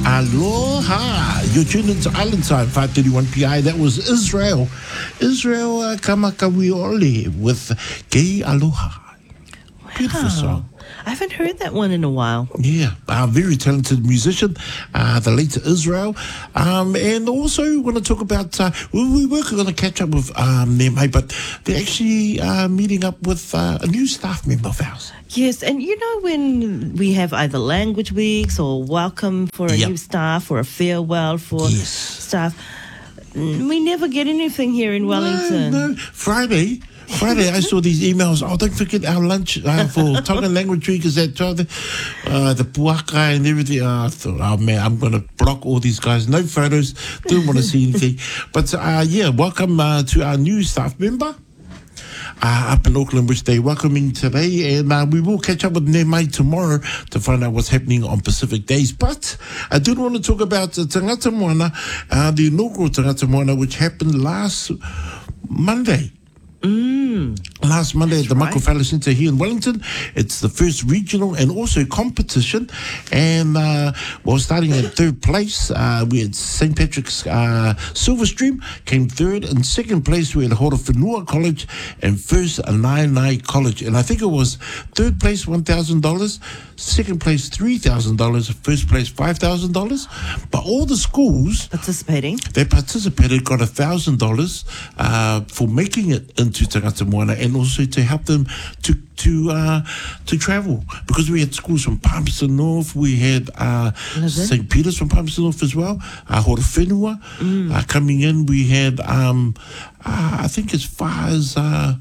Aloha. You're tuned into Island Time, 5:31 PI. That was Israel. Israel Kamakawiole with Gay Aloha. Beautiful song. I haven't heard that one in a while. Yeah, very talented musician, the late Israel. And also we want to talk about, we were going to catch up with them, but they're actually meeting up with a new staff member of ours. Yes, and you know when we have either language weeks or welcome for a new staff or a farewell for staff, we never get anything here in Wellington. No. Friday, I saw these emails. Oh, don't forget our lunch for Tongan Language Week is at the puaka and everything. I thought, oh man, I'm going to block all these guys. No photos. Didn't want to see anything. But welcome to our new staff member. Up in Auckland, which they're welcoming today, and we will catch up with Nemai tomorrow to find out what's happening on Pacific Days. But I did want to talk about Tangata Moana, the inaugural Tangata Moana, which happened last Monday. Last Monday at the Michael Fowler Centre here in Wellington. It's the first regional and also competition. And starting at third place, we had St. Patrick's Silverstream came third. In second place, we had Horowhenua College and first Nainai College. And I think it was third place $1,000, second place $3,000, first place $5,000. But all the schools they participated got $1,000 for making it into Tangata Moana, and also to help them to travel, because we had schools from Palmerston North, we had St. Peter's from Palmerston North as well, Horowhenua coming in, we had I think as far as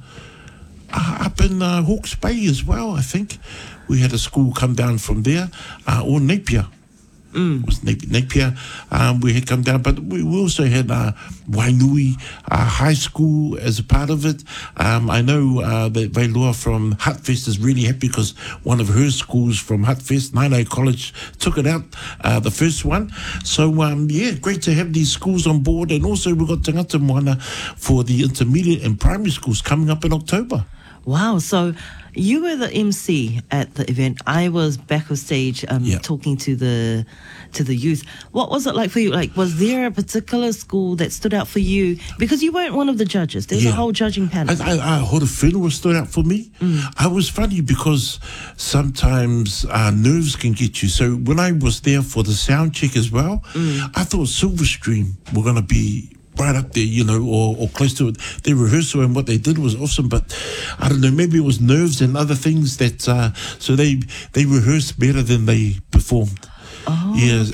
up in Hawke's Bay as well. I think we had a school come down from there, or Napier. Was Napier. We had come down, but we also had Wainui High School as a part of it. I know that Vailua from Hutfest is really happy because one of her schools from Hutfest, Nainai College, took it out, the first one. So, great to have these schools on board. And also we've got Tangata Moana for the intermediate and primary schools coming up in October. Wow, so you were the MC at the event. I was back on stage talking to the youth. What was it like for you? Like, was there a particular school that stood out for you? Because you weren't one of the judges. There was a whole judging panel. Horowhenua stood out for me. I was funny because sometimes nerves can get you. So when I was there for the sound check as well, I thought Silverstream were going to be right up there, or close to it. Their rehearsal and what they did was awesome, but I don't know, maybe it was nerves and other things that, so they rehearsed better than they performed. Oh, yes,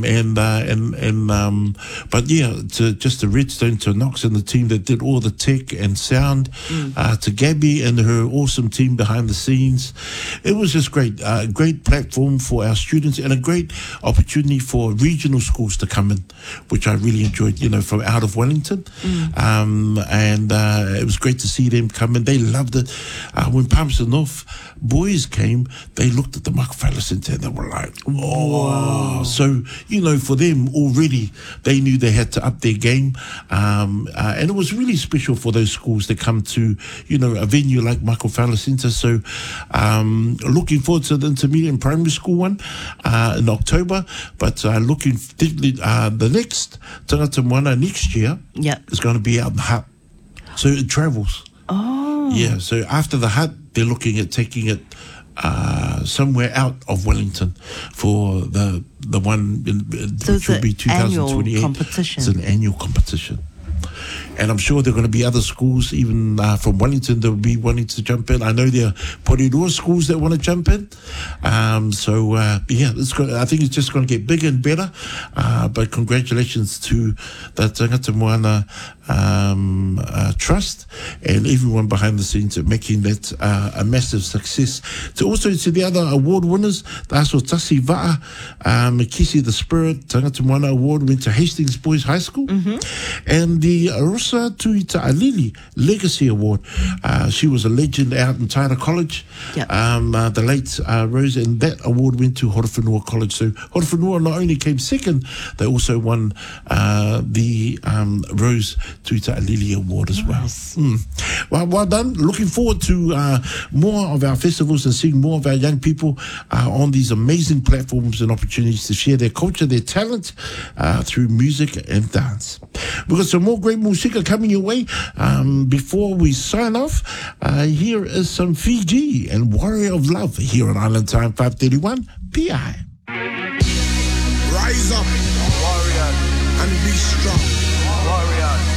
but to Redstone, to Knox and the team that did all the tech and sound, to Gabby and her awesome team behind the scenes. It was just great, great platform for our students and a great opportunity for regional schools to come in, which I really enjoyed, from out of Wellington. And it was great to see them come in. They loved it. When Palmerston North boys came, they looked at the Michael Fowler Centre and they were like, oh. So, for them already, they knew they had to up their game. And it was really special for those schools to come to, a venue like Michael Fowler Centre. So, looking forward to the intermediate and primary school one in October. But looking, the next Tangata Moana next year is going to be out in the Hut. So it travels. Oh. Yeah, so after the Hut, they're looking at taking it somewhere out of Wellington for the one which will be 2028. Competition. It's an annual competition. And I'm sure there are going to be other schools, even from Wellington, that will be wanting to jump in. I know there are Porirua schools that want to jump in. I think it's just going to get bigger and better. But congratulations to the Tangata Moana Trust and everyone behind the scenes at making that a massive success. Also to the other award winners, the Aso Tasi Va'a, Kisi the Spirit, Tangata Moana Award went to Hastings Boys High School. And the Rosa Tuita Alili Legacy Award. She was a legend out in Taira College. The late Rose, and that award went to Horowhenua College. So Horowhenua not only came second, they also won the Rose Tuita Alili Award as Nice. well. Well done. Looking forward to more of our festivals and seeing more of our young people on these amazing platforms and opportunities to share their culture, their talent through music and dance. We've got some more great music coming your way. Before we sign off, here is some Fiji and Warrior of Love here on Island Time 531 PI. Rise up, warriors, and be strong, warriors.